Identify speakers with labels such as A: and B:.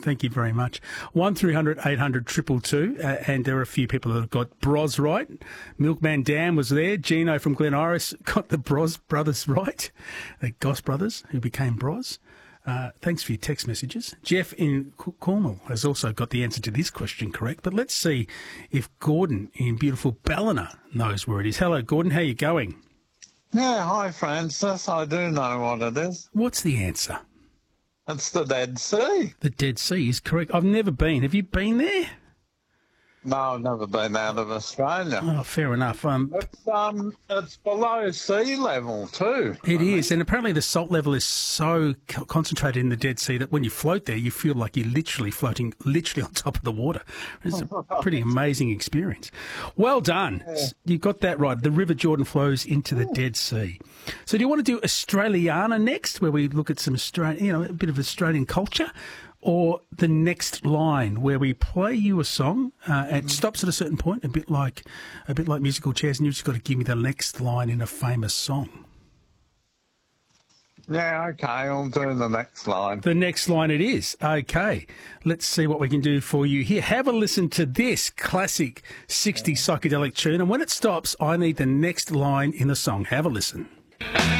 A: Thank you very much. 1300 800 222, and there are a few people that have got Bros right. Milkman Dan was there. Gino from Glen Iris got the Bros brothers right. The Goss brothers, who became Bros. Thanks for your text messages. Jeff in Cornwall has also got the answer to this question correct, but let's see if Gordon in beautiful Ballina knows where it is. Hello, Gordon. How are you going?
B: Yeah, hi, Francis. I do know what it is.
A: What's the answer?
B: It's the Dead Sea.
A: The Dead Sea is correct. I've never been. Have you been there?
B: No, I've never been out of Australia.
A: Oh, fair enough.
B: It's below sea level too.
A: It is, and apparently the salt level is so concentrated in the Dead Sea that when you float there, you feel like you're literally floating on top of the water. It's a pretty amazing experience. Well done. Yeah. You got that right. The River Jordan flows into the Dead Sea. So do you want to do Australiana next, where we look at some Australian, a bit of Australian culture? Or the next line, where we play you a song, it stops at a certain point, a bit like musical chairs, and you've just got to give me the next line in a famous song.
B: Yeah, okay, I'll do the next line.
A: The next line it is. Okay, let's see what we can do for you here. Have a listen to this classic 60s psychedelic tune, and when it stops, I need the next line in the song. Have a listen.